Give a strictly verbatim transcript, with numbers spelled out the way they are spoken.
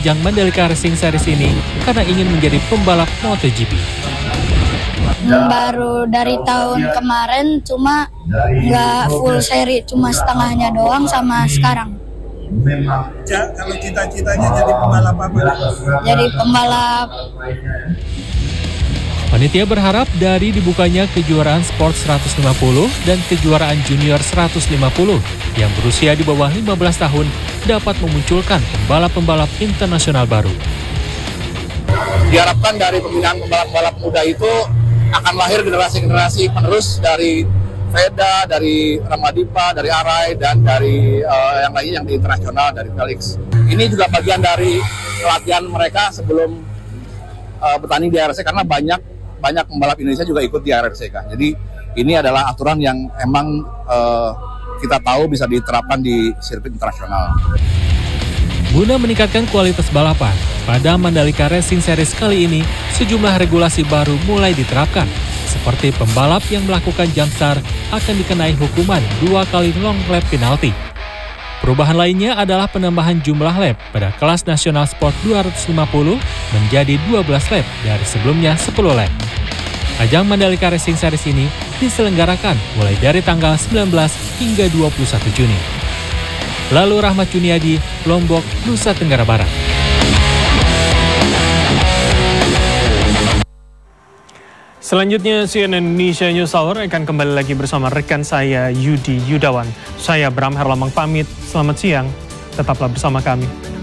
ajang Mandalika Racing Series ini karena ingin menjadi pembalap MotoGP. Baru dari tahun kemarin, cuma nggak full seri, cuma setengahnya doang sama sekarang. Ja, kalau cita-citanya jadi pembalap apa? Jadi pembalap. Panitia berharap dari dibukanya kejuaraan sport seratus lima puluh dan kejuaraan junior seratus lima puluh yang berusia di bawah lima belas tahun dapat memunculkan pembalap-pembalap internasional baru. Diharapkan dari pembinaan pembalap-pembalap muda itu akan lahir generasi-generasi penerus dari Veda, dari Ramadipa, dari Arai, dan dari uh, yang lainnya yang di internasional, dari Felix. Ini juga bagian dari latihan mereka sebelum uh, bertanding di A R C, karena banyak banyak pembalap Indonesia juga ikut di A R C. Jadi ini adalah aturan yang emang uh, kita tahu bisa diterapkan di sirkuit internasional. Guna meningkatkan kualitas balapan, pada Mandalika Racing Series kali ini, sejumlah regulasi baru mulai diterapkan, seperti pembalap yang melakukan jump start akan dikenai hukuman dua kali long lap penalti. Perubahan lainnya adalah penambahan jumlah lap pada kelas nasional sport dua ratus lima puluh menjadi dua belas lap dari sebelumnya sepuluh lap. Ajang Mandalika Racing Series ini diselenggarakan mulai dari tanggal sembilan belas hingga dua puluh satu Juni. Lalu Rahmat Juniadi, Lombok, Nusa Tenggara Barat. Selanjutnya C N N Indonesia News Hour akan kembali lagi bersama rekan saya Yudi Yudawan. Saya Bram Herlambang pamit, selamat siang, tetaplah bersama kami.